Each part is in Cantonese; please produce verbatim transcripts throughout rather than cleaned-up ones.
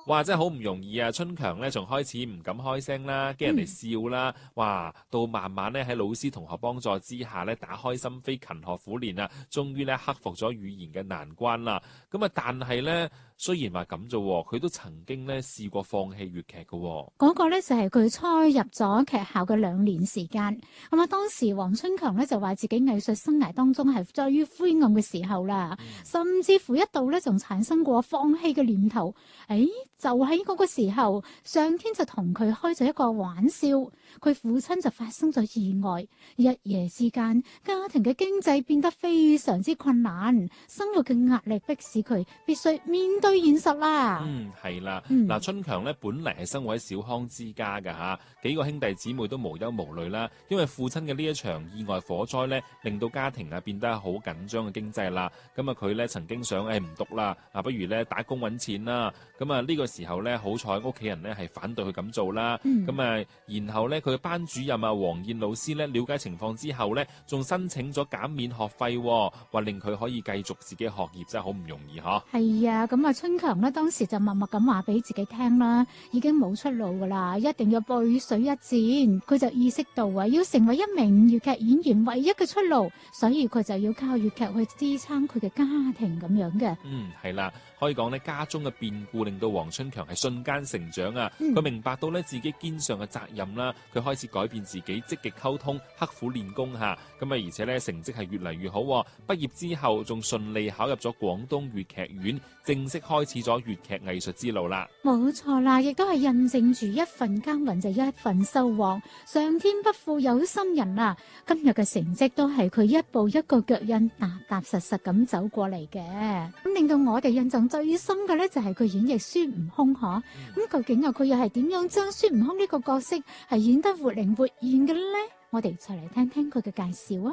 哇，真係好唔容易啊！春強咧，從開始唔敢開聲啦，驚人哋笑啦，嗯、哇，到慢慢咧喺老師同學幫助之下咧，打開心扉，勤學苦練啊，終於咧克服咗語言嘅難關啦。咁啊，但係咧，雖然話咁啫，佢都曾經咧試過放棄粵劇嘅。 嗰個咧就係佢初入咗劇校嘅兩年時間。咁啊，當時黃春強咧就話自己藝術生涯當中係最灰暗嘅時候啦，嗯、甚至乎一度咧仲產生過放棄嘅念頭。誒，就喺嗰個時候，上天就同佢開咗一個玩笑，佢父親就發生咗意外，一夜之間，家庭嘅經濟變得非常之困難，生活嘅壓力迫使佢必須面對現實啦。 嗯，係啦，嗱、嗯，春強咧本嚟係生活喺小康之家噶吓，幾個兄弟姊妹都無憂無慮啦，因為父親嘅呢一場意外火災咧，令到家庭啊變得好緊張嘅經濟啦。咁啊，佢咧曾經想誒唔讀啦，啊不如咧打工搵錢啦。咁啊呢個時候咧，好彩屋企人咧係反對佢咁做啦。咁啊、嗯，然後咧佢嘅班主任啊黃燕老師咧了解情況之後咧，仲申請咗減免學費，話令佢可以繼續自己學業，真係好唔容易嗬。 係啊，咁啊春強咧當時就默默咁話俾自己聽啦，已經冇出路噶啦，一定要背水一戰。佢就意識到啊，要成為一名粵劇演員唯一嘅出路，所以佢就要靠粵劇去支撐佢嘅家庭咁樣嘅。 嗯，係啦。可以講咧，家中嘅變故令到黃春強係瞬間成長啊！佢、嗯、明白到咧自己肩上嘅責任啦，佢開始改變自己，積極溝通，刻苦練功嚇。咁啊，而且咧成績係越嚟越好。畢業之後仲順利考入咗廣東粵劇院，正式開始咗粵劇藝術之路啦。 冇錯啦，亦都係印證住一份耕耘就一份收穫。上天不負有心人啊！今日嘅成績都係佢一步一個腳印，踏踏實實咁走過嚟嘅。咁令到我哋印象最深嘅咧就係佢演繹孫悟空嗬，咁、嗯、究竟啊佢又係點樣將孫悟空呢個角色係演得活靈活現嘅咧？我哋一齊嚟聽聽佢嘅介紹啊！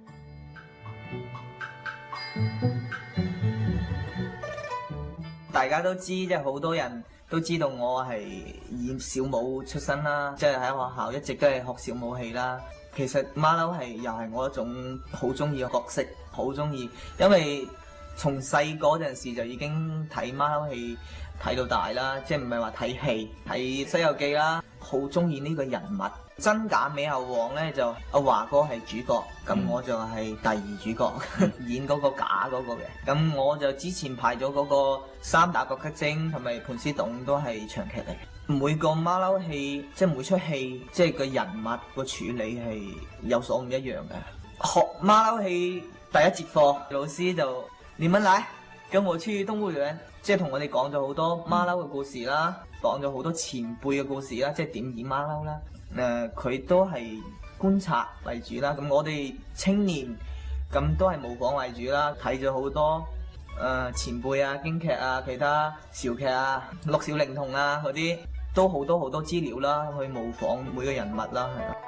大家都知，即係好多人都知道我係演小武出身啦，即係喺學校一直都係學小武戲啦。其實馬騮係又係我一種好中意嘅角色，好中意，因為從細嗰陣時就已經睇馬騮戲睇到大啦，即係唔係話睇戲睇《西遊記》啦，好中意呢個人物。真假美猴王咧就阿華哥係主角，咁、嗯、我就係第二主角演嗰個假嗰個嘅。咁我就之前排咗嗰個三打郭吉精同埋盤絲洞都係長劇嚟。每個馬騮戲即係每出戲，即係個人物個處理係有所唔一樣嘅。學馬騮戲第一節課，老師就你們來跟我去動物園，即係同我哋講咗好多馬騮嘅故事啦，講咗好多前輩嘅故事啦，即係點演馬騮啦。誒、呃，佢都係觀察為主啦。咁我哋青年咁都係模仿為主啦。睇咗好多誒、呃、前輩啊、京劇啊、其他潮劇啊、六小齡童啊嗰啲，都好多好多資料啦，去模仿每個人物啦，係啊。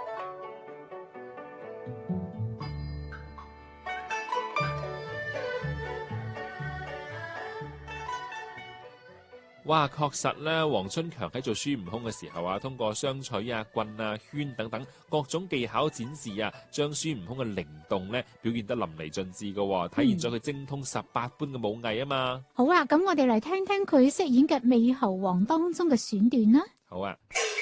哇，確實咧，黃春強喺做孫悟空嘅時候啊，通過雙取啊、棍啊、圈等等各種技巧展示啊，將孫悟空嘅靈動咧表現得淋漓盡致嘅，體現咗佢精通十八般嘅武藝啊嘛。 嗯、好啊，咁我哋嚟聽聽佢飾演嘅美猴王當中嘅選段啦。 好啊。